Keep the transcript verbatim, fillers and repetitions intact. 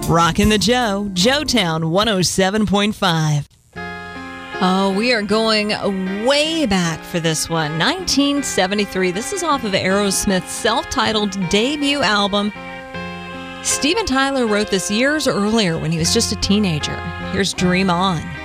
Rockin' the Joe, Joetown one oh seven point five. Oh, we are going way back for this one. nineteen seventy-three. This is off of Aerosmith's self-titled debut album. Steven Tyler wrote this years earlier when he was just a teenager. Here's Dream On.